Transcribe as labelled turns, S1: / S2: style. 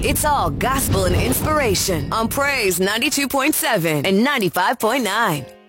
S1: It's all gospel and inspiration on Praise 92.7 and 95.9.